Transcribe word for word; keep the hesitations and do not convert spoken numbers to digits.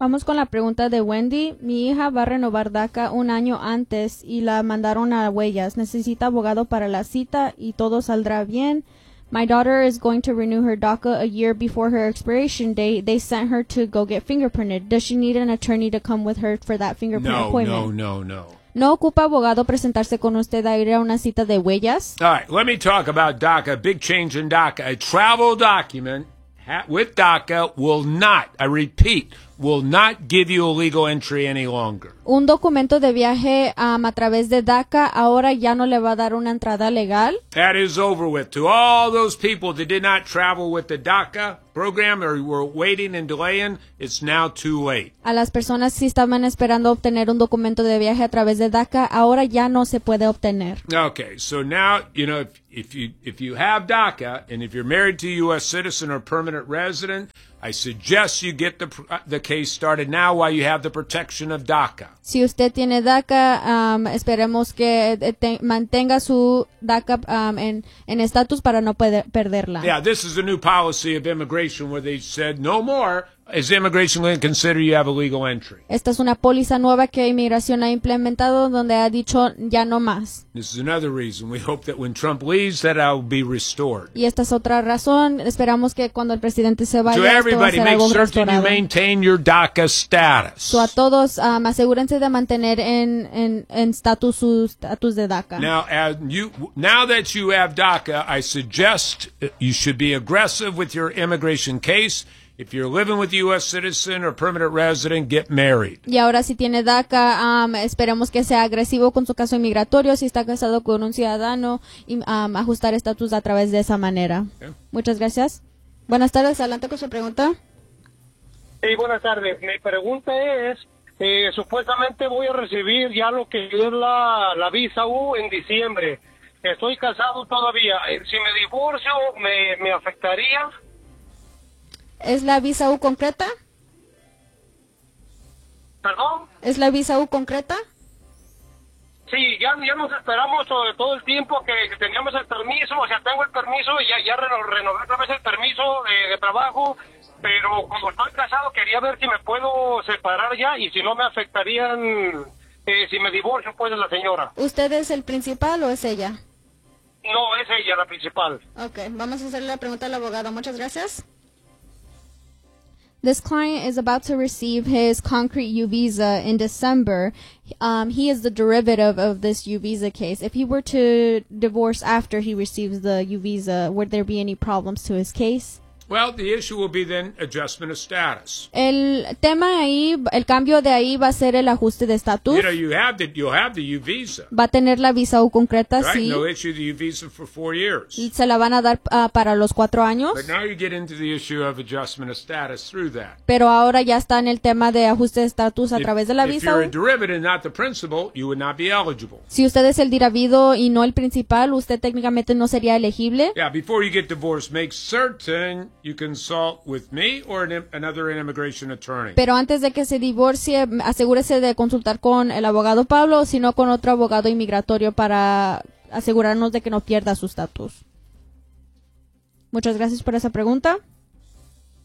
Vamos con la pregunta de Wendy. Mi hija va a renovar DACA un año antes y la mandaron a huellas. Necesita abogado para la cita y todo saldrá bien. My daughter is going to renew her DACA a year before her expiration date. They sent her to go get fingerprinted. Does she need an attorney to come with her for that fingerprint no, appointment? No, no, no. ¿No ocupa abogado presentarse con usted a ir a una cita de huellas? All right, let me talk about DACA. Big change in DACA. A travel document ha- with DACA will not, I repeat, will not give you a legal entry any longer. Un documento de viaje um, a través de DACA ahora ya no le va a dar una entrada legal. That is over with. To all those people that did not travel with the DACA program or were waiting and delaying, it's now too late. A las personas que estaban esperando obtener un documento de viaje a través de DACA, ahora ya no se puede obtener. Okay, so now, you know, if, if you if you have DACA and if you're married to a U S citizen or permanent resident, I suggest you get the the case started now while you have the protection of DACA. Si usted tiene DACA, um, esperemos que te, mantenga su DACA um, en en estatus para no poder perderla. Yeah, this is a new policy of immigration where they said no more is immigration going to consider you have a legal entry. Esta es una póliza nueva que Inmigración ha implementado donde ha dicho ya no más. This is another reason we hope that when Trump leaves that will be restored. Y esta es otra razón. Esperamos que cuando el presidente se vaya, To esto va a everybody, ser make algo certain you restaurado. maintain your DACA status. So a todos, um, asegúrense de mantener en en en estatus su estatus de DACA. Now, as you now that you have DACA, I suggest you should be aggressive with your immigration case. If you're living with a U S citizen or permanent resident, get married. Y ahora si tiene DACA, um, esperemos que sea agresivo con su caso inmigratorio. Si está casado con un ciudadano, y, um, ajustar estatus a través de esa manera. Okay. Muchas gracias. Buenas tardes, adelante con su pregunta. Sí, buenas tardes. Mi pregunta es, eh, supuestamente voy a recibir ya lo que es la, la visa U en diciembre. Estoy casado todavía. Eh, Si me divorcio, ¿me, me afectaría? ¿Es la visa U concreta? ¿Perdón? ¿Es la visa U concreta? Sí, ya, ya nos esperamos todo, todo el tiempo que, que teníamos el permiso, o sea, tengo el permiso y ya, ya reno, renové otra vez el permiso de, de trabajo, pero como estoy casado quería ver si me puedo separar ya y si no me afectarían, eh, si me divorcio pues de la señora. ¿Usted es el principal o es ella? No, es ella la principal. Ok, vamos a hacerle la pregunta al abogado. Muchas gracias. This client is about to receive his concrete U visa in December. Um, he is the derivative of this U visa case. If he were to divorce after he receives the U visa, would there be any problems to his case? Well, the issue will be then adjustment of status. El tema ahí, el cambio de ahí va a ser el ajuste de estatus. You know, you have the you'll have the U visa, Va a tener la visa U concreta, right? sí. No issue the U visa for four years. Y se la van a dar uh, para los cuatro años. But now you get into the issue of adjustment of status through that. Pero ahora ya está en el tema de ajuste de estatus a If, través de la if visa you're a U. derivative, not the principal, you would not be eligible. Si usted es el derivido y no el principal, usted técnicamente no sería elegible. Yeah, before you get divorced, make certain you consult with me or an, another immigration attorney. Pero antes de que se divorcie, asegúrese de consultar con el abogado Pablo o si no con otro abogado inmigratorio para asegurarnos de que no pierda su estatus. Muchas gracias por esa pregunta.